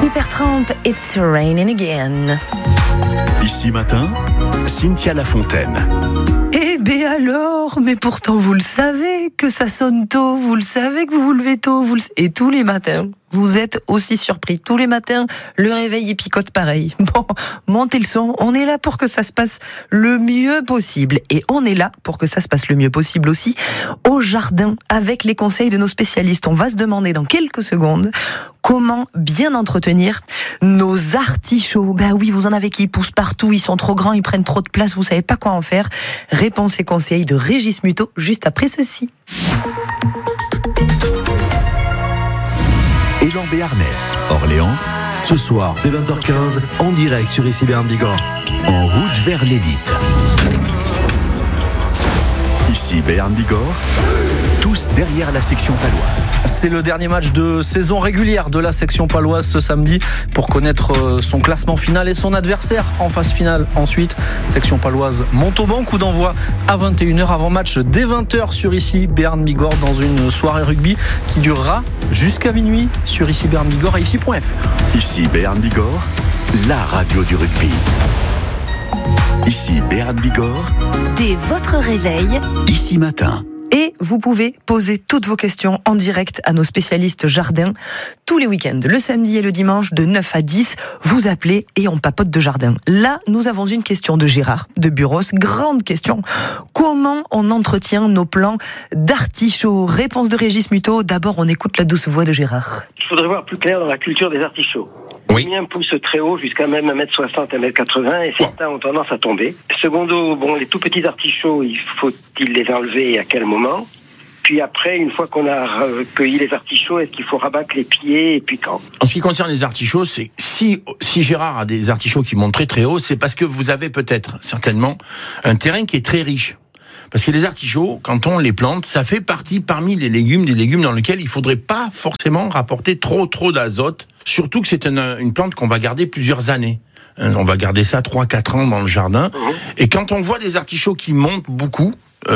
Supertramp, It's Raining Again. Ici matin, Cynthia Lafontaine. Eh bien alors, mais pourtant vous le savez que ça sonne tôt, vous le savez que vous vous levez tôt, et tous les matins, vous êtes aussi surpris. Tous les matins, le réveil il picote pareil. Bon, montez le son, on est là pour que ça se passe le mieux possible. Et on est là pour que ça se passe le mieux possible aussi au jardin, avec les conseils de nos spécialistes. On va se demander dans quelques secondes comment bien entretenir nos artichauts. Ben oui, vous en avez qui poussent partout, ils sont trop grands, ils prennent trop de place, vous savez pas quoi en faire. Réponse et conseils de Régis Muto, juste après ceci. Élan Béarnais, Orléans, ce soir dès 20h15, en direct sur ici Béarn Bigorre. en route vers l'élite. Ici Béarn Bigorre, tous derrière la section paloise. C'est le dernier match de saison régulière de la section paloise ce samedi pour connaître son classement final et son adversaire en phase finale. Ensuite, section paloise Montauban, coup d'envoi à 21h, avant match dès 20h sur ici Béarn Bigorre dans une soirée rugby qui durera jusqu'à minuit sur ici Béarn Bigorre et ici.fr. Ici Béarn Bigorre, la radio du rugby. Ici Béarn Bigorre, Dès votre réveil, ici matin. Et vous pouvez poser toutes vos questions en direct à nos spécialistes jardin tous les week-ends, le samedi et le dimanche de 9 à 10. Vous appelez et on papote de jardin. Là, nous avons une question de Gérard de Buros. Grande question. Comment on entretient nos plants d'artichauts? Réponse de Régis Muto. D'abord, on écoute la douce voix de Gérard. Il faudrait voir plus clair dans la culture des artichauts. Oui. Les miens poussent très haut, jusqu'à même 1m60, 1m80, et certains ont tendance à tomber. Secondo, les tout petits artichauts, faut-il les enlever et à quel moment? Puis après, une fois qu'on a cueilli les artichauts, est-ce qu'il faut rabattre les pieds et puis quand? En ce qui concerne les artichauts, c'est si Gérard a des artichauts qui montent très très haut, c'est parce que vous avez peut-être, certainement, un terrain qui est très riche. Parce que les artichauts, quand on les plante, ça fait partie parmi des légumes dans lesquels il faudrait pas forcément rapporter trop d'azote. Surtout que c'est une plante qu'on va garder plusieurs années. On va garder ça 3-4 ans dans le jardin. Et quand on voit des artichauts qui montent beaucoup,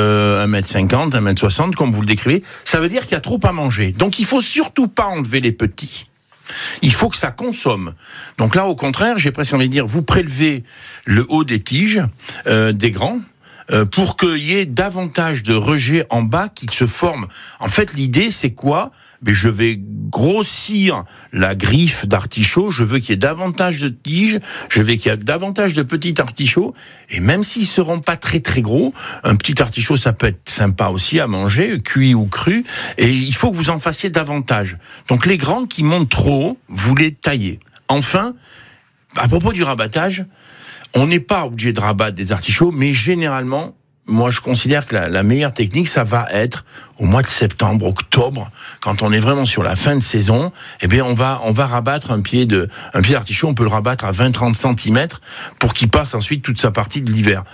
1m50, 1m60, comme vous le décrivez, ça veut dire qu'il y a trop à manger. Donc il faut surtout pas enlever les petits. Il faut que ça consomme. Donc là, au contraire, j'ai presque envie de dire, vous prélevez le haut des tiges, des grands, pour qu'il y ait davantage de rejets en bas qui se forment. En fait, l'idée, c'est quoi? Je vais grossir la griffe d'artichaut, je veux qu'il y ait davantage de tiges, je veux qu'il y ait davantage de petits artichauts, et même s'ils seront pas très très gros, un petit artichaut, ça peut être sympa aussi à manger, cuit ou cru, et il faut que vous en fassiez davantage. Donc les grands qui montent trop haut, vous les taillez. Enfin, à propos du rabattage, on n'est pas obligé de rabattre des artichauts, mais généralement, moi, je considère que la meilleure technique, ça va être au mois de septembre, octobre, quand on est vraiment sur la fin de saison. Eh bien, on va rabattre un pied d'artichaut. On peut le rabattre à 20-30 cm pour qu'il passe ensuite toute sa partie de l'hiver.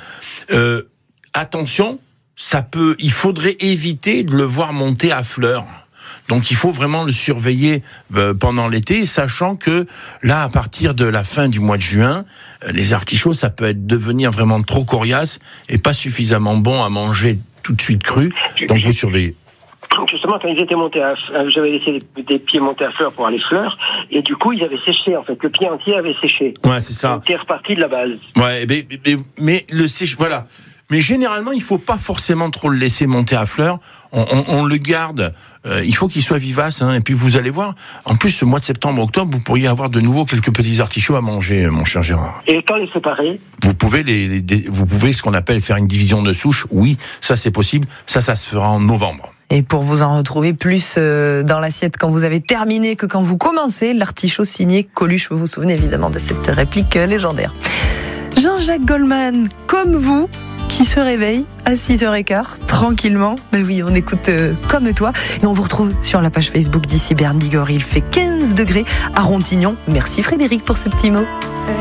Attention, il faudrait éviter de le voir monter à fleurs. Donc il faut vraiment le surveiller pendant l'été, sachant que là, à partir de la fin du mois de juin, les artichauts, ça peut devenir vraiment trop coriace et pas suffisamment bon à manger tout de suite cru. Donc vous surveillez. Justement, quand ils étaient montés j'avais laissé des pieds montés à fleurs pour aller fleurs, et du coup, ils avaient séché, en fait. Le pied entier avait séché. Ouais, c'est ça. C'était reparti de la base. Ouais, mais le sèche, voilà. Mais généralement, il faut pas forcément trop le laisser monter à fleurs. On le garde. Il faut qu'il soit vivace, hein. Et puis vous allez voir. En plus, ce mois de septembre-octobre, vous pourriez avoir de nouveau quelques petits artichauts à manger, mon cher Gérard. Et quand les séparer? Vous pouvez vous pouvez ce qu'on appelle faire une division de souche. Oui, ça c'est possible. Ça se fera en novembre. Et pour vous en retrouver plus dans l'assiette quand vous avez terminé que quand vous commencez, l'artichaut signé Coluche, vous vous souvenez évidemment de cette réplique légendaire. Jean-Jacques Goldman, comme vous, qui se réveille à 6h15, tranquillement. Ben oui, on écoute comme toi. Et on vous retrouve sur la page Facebook d'ici Béarn Bigorre. Il fait 15 degrés à Rontignon. Merci Frédéric pour ce petit mot.